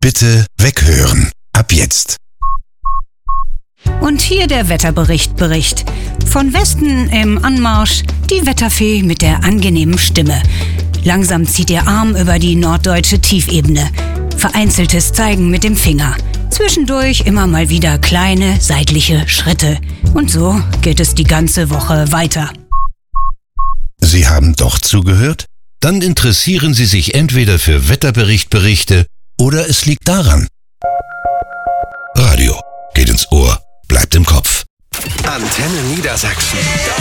Bitte weghören. Ab jetzt. Und hier der Wetterbericht. Von Westen im Anmarsch die Wetterfee mit der angenehmen Stimme. Langsam zieht ihr Arm über die norddeutsche Tiefebene. Vereinzeltes Zeigen mit dem Finger. Zwischendurch immer mal wieder kleine seitliche Schritte. Und so geht es die ganze Woche weiter. Sie haben doch zugehört? Dann interessieren Sie sich entweder für Wetterberichte oder es liegt daran. Radio geht ins Ohr, bleibt im Kopf. Antenne Niedersachsen.